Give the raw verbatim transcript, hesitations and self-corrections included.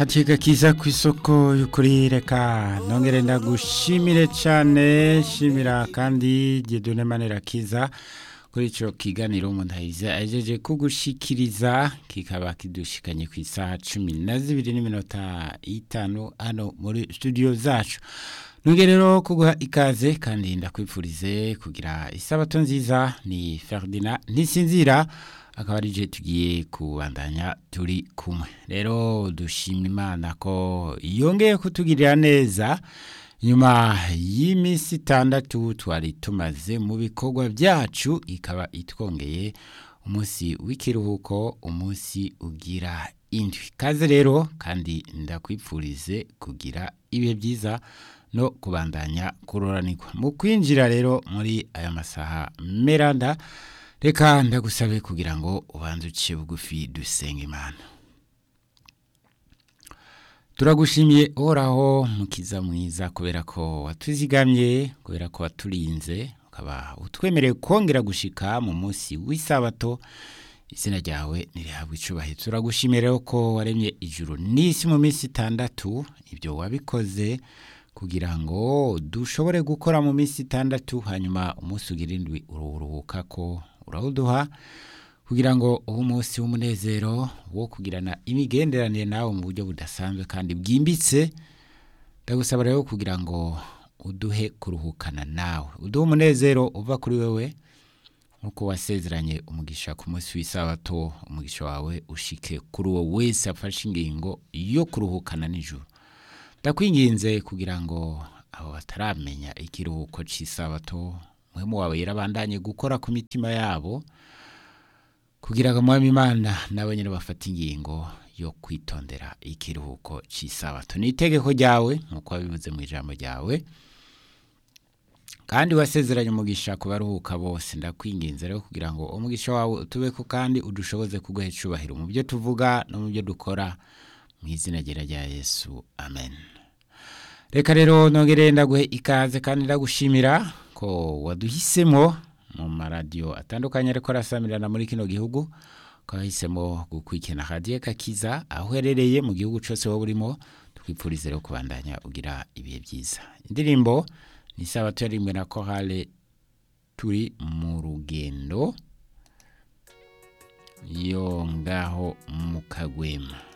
Katika kiza kw'isoko y'ukuri reka nongere ndagushimire cyane shimira kandi Dieudonné Manirakiza kuri ico kiganiro umundahiza ajeje kugushikiriza kikaba kidushikanye ku isaha cumi na zibiri n'iminota itanu hano muri studio zacu. Nongere rero kuguha ikaze kandi ndakwifurize kugira isabato nziza. Ni Ferdinand Ntisinzira akaba ari je tugiye kubandanya turi kumwe. Rero dushima Imana ko yongeye kutugirira neza nyuma y'imisi itandatu twari tumaze mu bikorwa byacu, ikaba itwongeye umunsi w'ikiruhuko, umunsi ugira indwi. Kaze rero kandi ndakwipfurize kugira ibihe byiza no kubandanya kuroranirwa. Mu kwinjira rero muri aya masaha meranda, reka ndagusabe kugira ngo ubanze uciye bugufi dusenge Imana. Turagushimiye Uhoraho mukiza mwiza kubera ko watuzigamye, kubera ko waturinze, ukaba utwemereye kongera gushika mu munsi w'isabato. Izina ryawe nirihabwe icubahiro. Turagushimiye rero ko waremye ijuru n'isi mu minsi itandatu. Ibyo wabikoze kugira ngo dushobore gukora mu minsi itandatu, hanyuma umunsi ugira indwi uruhuka ko urawuduha kugira ngo uwo munsi w'umunezero wo kugirana imigenderanire nawe mu buryo budasanzwe kandi bwimbitse. Ndagusaba rero kugira ngo uduhe kuruhukana nawe, uduhe umunezero uva kuri wewe nkuko wasezeranye umugisha ku munsi w'isabato. Umugisha wawe ushike kuri uwo wese afashe ingingo yo kuruhukana n'ijuru. Ndakwinginze kugira ngo abo bataramenya ikiruhuko cy'isabato, muhemu wawe yarabandanye gukora ku mitima yabo kugira ngo mwami Imana nawe nyine bafate ingingo yo kwitondera ikiruhuko cy'isabato. Ni itegeko ryawe nkuko wabivuze mu ijambo ryawe, kandi wasezeranye umugisha ku baruhuka bose. Ndakwinginze rero kugira ngo umugisha wawe utubeko kandi udushoboze kuguha icubahiro mu byo tuvuga no mu byo dukora, mu izina rya Yesu, amen. Reka rero nongere ndaguhe ikaze kandi ndagushimira ko waduhisemo mu maradiyo atandukanye ariko arasamirana muri kino gihugu. Kahisemo gukwikena Radio Kakiza aho uherereye mu gihugu cyose wowe urimo. Twipfurize rero kubandanya ugira ibihe byiza. Indirimbo ni sabato yarimwe na Chorale Turi mu Rugendo yo ngaho mu Kagwema.